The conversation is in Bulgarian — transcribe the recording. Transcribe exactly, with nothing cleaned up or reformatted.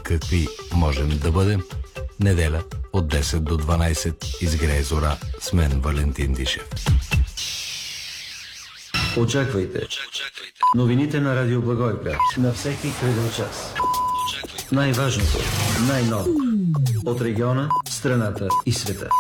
какви можем да бъдем. Неделя от десет до дванайсет изгрее зора с мен Валентин Дишев. Очаквайте новините на Радио Благоевград на всеки кръгъл час. Най-важното, най-ново от региона, страната и света.